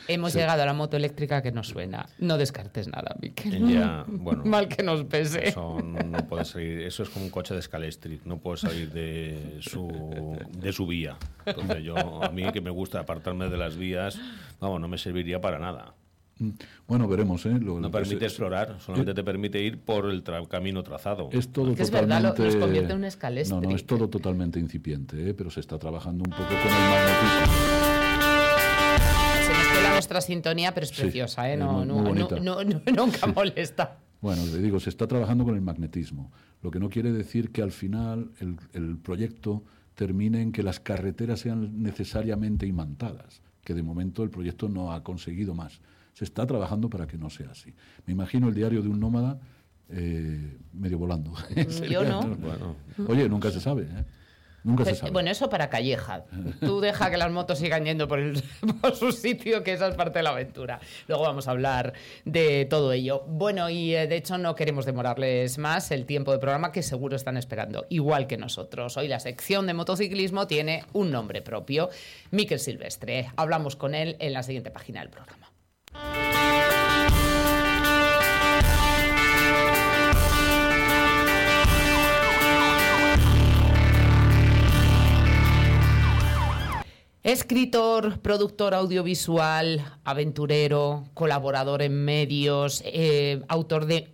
Hemos llegado a la moto eléctrica que nos suena. No descartes nada, Miquel. Ya, bueno. Mal que nos pese. Eso no puede salir. Eso es como un coche de Scalestri. No puede salir de su vía. Entonces a mí que me gusta apartarme de las vías, vamos, no me serviría para nada. Bueno, veremos. No permite explorar, solamente te permite ir por el camino trazado. Es todo que totalmente... es verdad, nos convierte en un Scalestri. No, es todo totalmente incipiente, pero se está trabajando un poco con el magnetismo. Se nos cuela nuestra sintonía, pero es preciosa, sí, nunca molesta. Bueno, le digo, se está trabajando con el magnetismo, lo que no quiere decir que al final el proyecto termine en que las carreteras sean necesariamente imantadas, que de momento el proyecto no ha conseguido más. Se está trabajando para que no sea así. Me imagino el diario de un nómada medio volando. Yo no. Bueno. Oye, nunca se sabe, ¿eh? Nunca se sabe. Bueno, eso para Calleja. Tú deja que las motos sigan yendo por su sitio, que esa es parte de la aventura. Luego vamos a hablar de todo ello. Bueno, y de hecho no queremos demorarles más el tiempo de programa que seguro están esperando, igual que nosotros. Hoy la sección de motociclismo tiene un nombre propio, Miquel Silvestre. Hablamos con él en la siguiente página del programa. Escritor, productor audiovisual, aventurero, colaborador en medios, autor de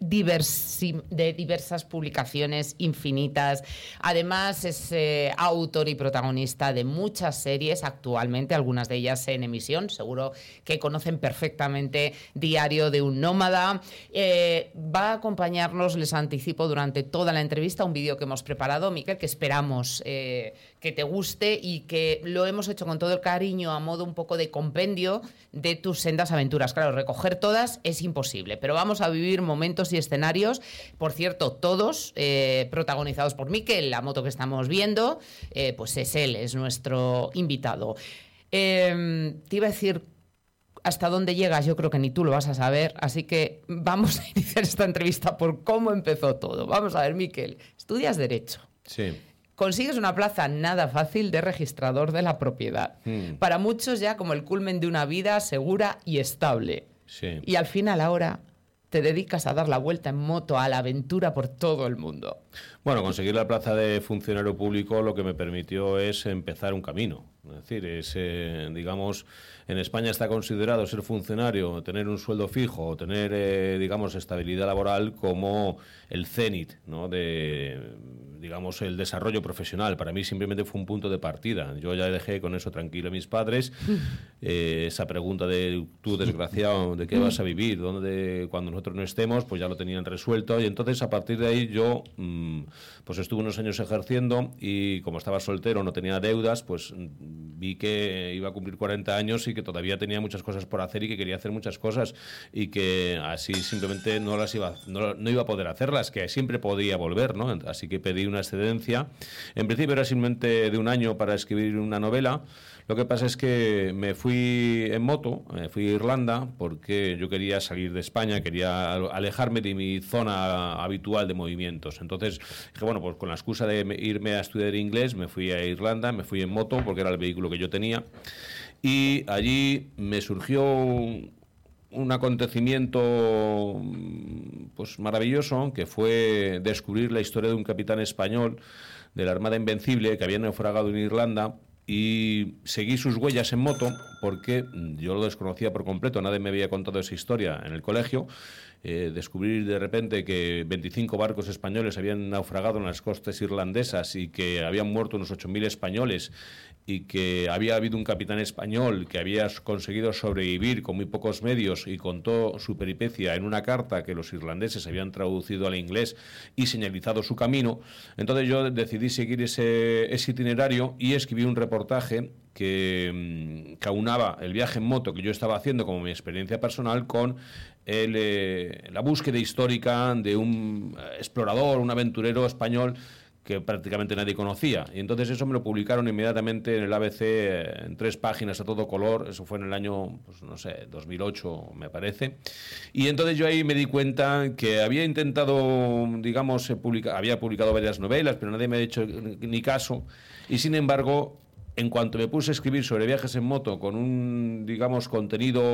diversas publicaciones infinitas. Además es autor y protagonista de muchas series actualmente, algunas de ellas en emisión. Seguro que conocen perfectamente Diario de un Nómada. Va a acompañarnos, les anticipo, durante toda la entrevista un vídeo que hemos preparado, Miquel, que esperamos que te guste y que lo hemos hecho con todo el cariño a modo un poco de compendio de tus sendas aventuras. Claro, recoger todas es imposible, pero vamos a vivir momentos y escenarios, por cierto, todos protagonizados por Miquel. La moto que estamos viendo, pues es él, es nuestro invitado. Te iba a decir hasta dónde llegas, yo creo que ni tú lo vas a saber, así que vamos a iniciar esta entrevista por cómo empezó todo. Vamos a ver, Miquel, estudias Derecho. Sí. Consigues una plaza nada fácil de registrador de la propiedad. Para muchos ya como el culmen de una vida segura y estable. Sí. Y al final ahora te dedicas a dar la vuelta en moto a la aventura por todo el mundo. Bueno, conseguir la plaza de funcionario público lo que me permitió es empezar un camino. Es decir, digamos, en España está considerado ser funcionario, tener un sueldo fijo, tener, digamos, estabilidad laboral como el cénit, ¿no? Digamos, el desarrollo profesional. Para mí simplemente fue un punto de partida. Yo ya dejé con eso tranquilo a mis padres. Esa pregunta de tú, desgraciado, ¿de qué vas a vivir? Cuando nosotros no estemos, pues ya lo tenían resuelto. Y entonces, a partir de ahí, yo pues estuve unos años ejerciendo y como estaba soltero, no tenía deudas, pues vi que iba a cumplir 40 años y que todavía tenía muchas cosas por hacer y que quería hacer muchas cosas y que así simplemente no iba a poder hacerlas, que siempre podía volver, ¿no? Así que pedí una excedencia. En principio era simplemente de un año para escribir una novela. Lo que pasa es que me fui en moto, fui a Irlanda porque yo quería salir de España, quería alejarme de mi zona habitual de movimientos. Entonces dije, bueno, pues con la excusa de irme a estudiar inglés, me fui a Irlanda, me fui en moto porque era el vehículo que yo tenía. Y allí me surgió un acontecimiento pues maravilloso, que fue descubrir la historia de un capitán español de la Armada Invencible que había naufragado en Irlanda. Y seguí sus huellas en moto porque yo lo desconocía por completo, nadie me había contado esa historia en el colegio. Descubrir de repente que 25 barcos españoles habían naufragado en las costas irlandesas y que habían muerto unos 8.000 españoles y que había habido un capitán español que había conseguido sobrevivir con muy pocos medios y contó su peripecia en una carta que los irlandeses habían traducido al inglés y señalizado su camino. Entonces yo decidí seguir ese itinerario y escribí un reportaje que aunaba el viaje en moto que yo estaba haciendo como mi experiencia personal con la búsqueda histórica de un explorador, un aventurero español que prácticamente nadie conocía. Y entonces eso me lo publicaron inmediatamente en el ABC en 3 páginas a todo color. Eso fue en el año, pues no sé, 2008 me parece. Y entonces yo ahí me di cuenta que había intentado, digamos, había publicado varias novelas, pero nadie me había hecho ni caso. Y sin embargo, en cuanto me puse a escribir sobre viajes en moto con un, digamos, contenido